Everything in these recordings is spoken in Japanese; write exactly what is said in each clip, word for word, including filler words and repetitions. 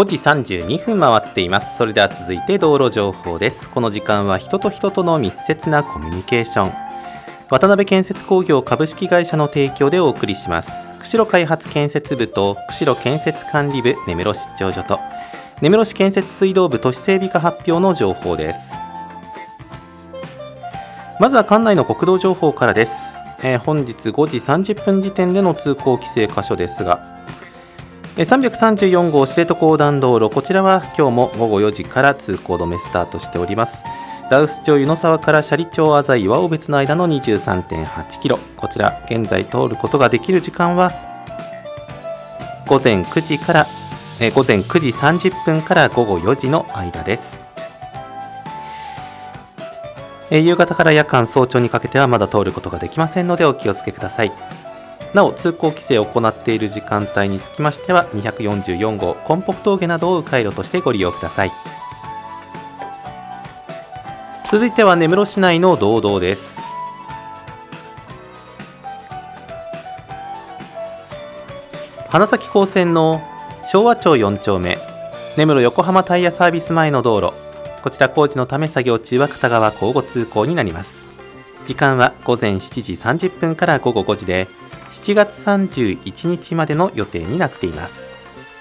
ごじさんじゅうにふん回っています。それでは続いて道路情報です。この時間は人と人との密接なコミュニケーション、渡辺建設工業株式会社の提供でお送りします。釧路開発建設部と釧路建設管理部根室出張所と根室市建設水道部都市整備課発表の情報です。まずは管内の国道情報からです。えー、本日ごじさんじゅっぷん時点での通行規制箇所ですが、さんびゃくさんじゅうよんごう知床横断道路、こちらは今日もごごよじから通行止めスタートしております。羅臼町湯の沢から斜里町浅井岩尾別の間の にじゅうさんてんはちキロ、こちら現在通ることができる時間は午前くじからえ午前くじさんじゅっぷんからごごよじの間です。え夕方から夜間早朝にかけてはまだ通ることができませんのでお気をつけください。なお通行規制を行っている時間帯につきましてはにひゃくよんじゅうよんごう根北峠などを迂回路としてご利用ください。続いては根室市内の道道です。花咲高専の昭和町よん丁目根室横浜タイヤサービス前の道路、こちら工事のため作業中は片側交互通行になります。時間は午前しちじさんじゅっぷんからごごごじでしちがつさんじゅういちにちまでの予定になっています。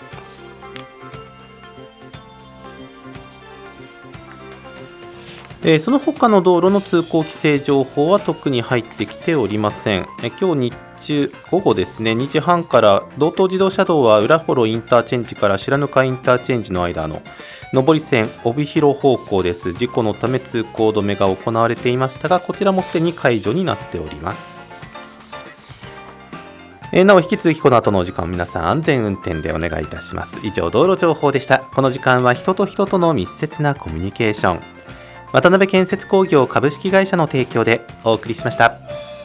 えー、その他の道路の通行規制情報は特に入ってきておりません。えー、今日日中午後ですね、にじはんから道東自動車道は浦幌インターチェンジから白糠インターチェンジの間の上り線帯広方向です。事故のため通行止めが行われていましたが、こちらもすでに解除になっております。えー、なお引き続きこの後のお時間、皆さん安全運転でお願いいたします。以上道路情報でした。この時間は人と人との密接なコミュニケーション、渡辺建設工業株式会社の提供でお送りしました。